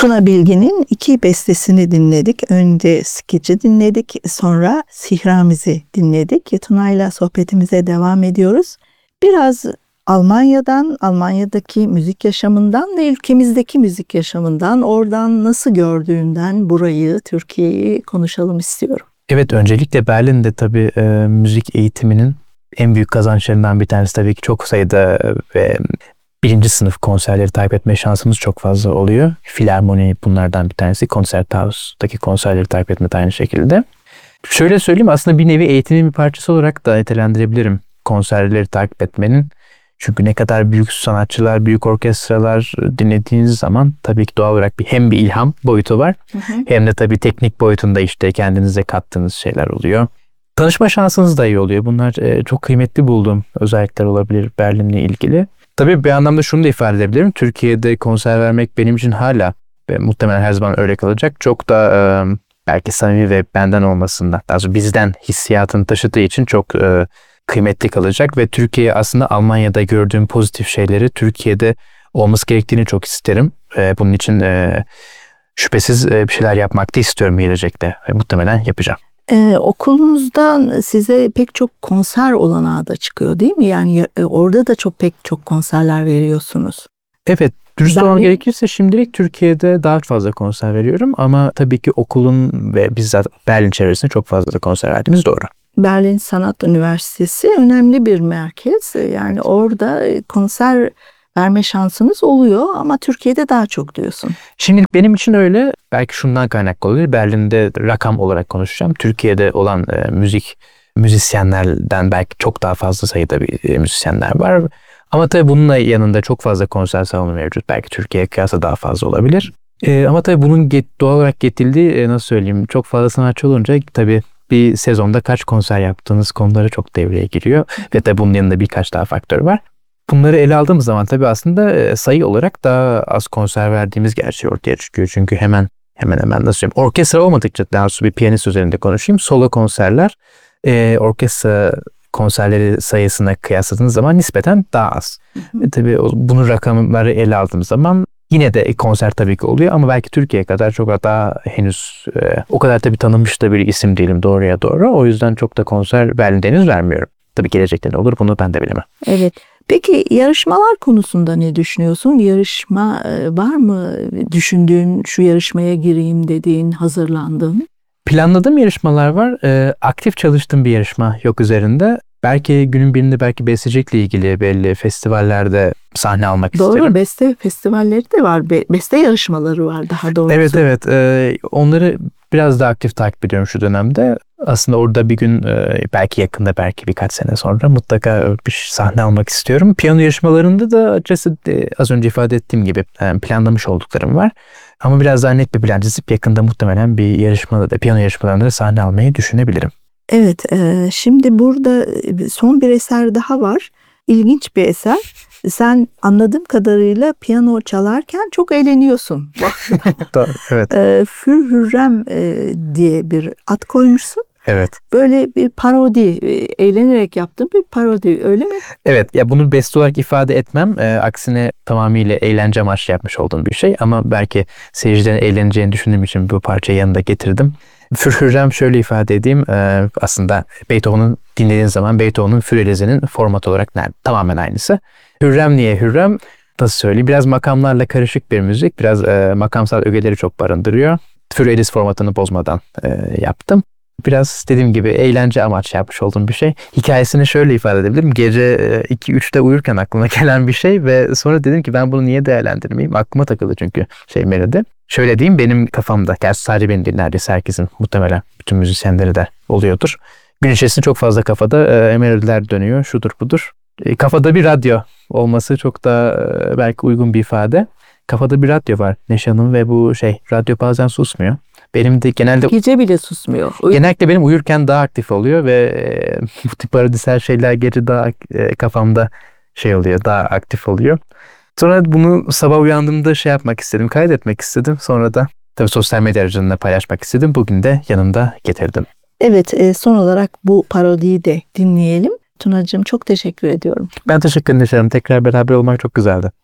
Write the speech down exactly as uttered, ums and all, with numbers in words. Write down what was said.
Tuna Bilgin'in iki bestesini dinledik. Önce Skeci dinledik, sonra Sihramiz'i dinledik. Tuna'yla sohbetimize devam ediyoruz. Biraz Almanya'dan, Almanya'daki müzik yaşamından ve ülkemizdeki müzik yaşamından, oradan nasıl gördüğünden burayı, Türkiye'yi konuşalım istiyorum. Evet, öncelikle Berlin'de tabii e, müzik eğitiminin en büyük kazançlarından bir tanesi tabii ki çok sayıda ve birinci sınıf konserleri takip etme şansımız çok fazla oluyor. Filarmoni bunlardan bir tanesi. Konserthaus'taki konserleri takip etme de aynı şekilde. Şöyle söyleyeyim, aslında bir nevi eğitimin bir parçası olarak da nitelendirebilirim konserleri takip etmenin. Çünkü ne kadar büyük sanatçılar, büyük orkestralar dinlediğiniz zaman tabii ki doğal olarak bir, hem bir ilham boyutu var. Hı hı. Hem de tabii teknik boyutunda işte kendinize kattığınız şeyler oluyor. Tanışma şansınız da iyi oluyor. Bunlar çok kıymetli bulduğum özellikler olabilir Berlin'le ilgili. Tabii bir anlamda şunu da ifade edebilirim. Türkiye'de konser vermek benim için hala ve muhtemelen her zaman öyle kalacak. Çok da e, belki samimi ve benden olmasından, daha doğrusu bizden hissiyatını taşıdığı için çok e, kıymetli kalacak ve Türkiye'ye aslında Almanya'da gördüğüm pozitif şeyleri Türkiye'de olması gerektiğini çok isterim. E, bunun için e, şüphesiz e, bir şeyler yapmak da istiyorum gelecekte ve muhtemelen yapacağım. Ee, okulunuzdan size pek çok konser olanağı da çıkıyor değil mi? Yani e, orada da çok pek çok konserler veriyorsunuz. Evet, dürüst olmam gerekirse şimdilik Türkiye'de daha fazla konser veriyorum ama tabii ki okulun ve bizzat Berlin çevresinde çok fazla da konser verdiğimiz doğru. Berlin Sanat Üniversitesi önemli bir merkez. Yani orada konser verme şansınız oluyor ama Türkiye'de daha çok diyorsun. Şimdi benim için öyle. Belki şundan kaynaklı olabilir. Berlin'de rakam olarak konuşacağım. Türkiye'de olan e, müzik müzisyenlerden belki çok daha fazla sayıda bir e, müzisyenler var. Ama tabii bununla yanında çok fazla konser salonu mevcut. Belki Türkiye'ye kıyasla daha fazla olabilir. E, ama tabii bunun get, doğal olarak getirdiği e, nasıl söyleyeyim, çok fazla sanatçı olunca tabii bir sezonda kaç konser yaptığınız konuları çok devreye giriyor. Ve tabii bunun yanında birkaç daha faktör var. Bunları ele aldığımız zaman tabii aslında sayı olarak daha az konser verdiğimiz gerçeği ortaya çıkıyor. Çünkü hemen hemen hemen nasıl söyleyeyim, orkestra olmadıkça, daha doğrusu bir piyanist üzerinde konuşayım. Solo konserler e, orkestra konserleri sayısına kıyasladığınız zaman nispeten daha az. Hı hı. E, tabii bunun rakamları ele aldığımız zaman yine de konser tabii ki oluyor ama belki Türkiye kadar çok daha henüz e, o kadar tabii tanınmış da bir isim değilim doğruya doğru. O yüzden çok da konser Berlin'de henüz vermiyorum. Tabii gelecekte ne olur bunu ben de bilemem. Evet. Peki yarışmalar konusunda ne düşünüyorsun? Yarışma var mı? Düşündüğün, şu yarışmaya gireyim dediğin, hazırlandığın? Planladığım yarışmalar var. E, aktif çalıştığım bir yarışma yok üzerinde. Belki günün birinde belki bestecilikle ilgili belli festivallerde sahne almak Doğru, isterim. Doğru, beste festivalleri de var. Be- beste yarışmaları var daha doğrusu. Evet evet. E, onları biraz daha aktif takip ediyorum şu dönemde. Aslında orada bir gün belki yakında, belki birkaç sene sonra mutlaka bir sahne almak istiyorum. Piyano yarışmalarında da açıkçası az önce ifade ettiğim gibi planlamış olduklarım var. Ama biraz daha net bir plan çizip yakında muhtemelen bir yarışmada da, piyano yarışmalarında da sahne almayı düşünebilirim. Evet, şimdi burada son bir eser daha var. İlginç bir eser. Sen anladığım kadarıyla piyano çalarken çok eğleniyorsun. Evet. Für Hürrem diye bir ad koymuşsun. Evet. Böyle bir parodi, eğlenerek yaptığım bir parodi, öyle mi? Evet, ya bunu beste olarak ifade etmem. E, aksine tamamıyla eğlence amaçlı yapmış olduğum bir şey. Ama belki seyircilerin eğleneceğini düşündüğüm için bu parçayı yanında getirdim. Für Hürrem şöyle ifade edeyim. E, aslında Beethoven'ın dinlediğiniz zaman Beethoven'ın Fürelez'inin format olarak ne, tamamen aynısı. Hürrem niye Hürrem? Nasıl söyleyeyim? Biraz makamlarla karışık bir müzik. Biraz e, makamsal ögeleri çok barındırıyor. Fürelez formatını bozmadan e, yaptım. Biraz dediğim gibi eğlence amaçlı yapmış olduğum bir şey. Hikayesini şöyle ifade edebilirim. Gece iki üçte uyurken aklıma gelen bir şey ve sonra dedim ki ben bunu niye değerlendirmeyeyim? Aklıma takıldı çünkü şey melodi. Şöyle diyeyim, benim kafamda, gerçi sadece benim değil, neredeyse herkesin, muhtemelen bütün müzisyenleri de oluyordur. Gün içerisinde çok fazla kafada e, melodiler dönüyor, şudur budur. E, kafada bir radyo olması çok da e, belki uygun bir ifade. Kafada bir radyo var Neşe Hanım ve bu şey radyo bazen susmuyor. Benim de genelde gece bile susmuyor. Uy- genellikle benim uyurken daha aktif oluyor ve e, bu tip paradisel şeyler gece daha e, kafamda şey oluyor, daha aktif oluyor. Sonra bunu sabah uyandığımda şey yapmak istedim, kaydetmek istedim. Sonra da tabii sosyal medya aracılığıyla paylaşmak istedim. Bugün de yanımda getirdim. Evet, son olarak bu parodiyi de dinleyelim. Tunacığım çok teşekkür ediyorum. Ben teşekkür ederim. Tekrar beraber olmak çok güzeldi.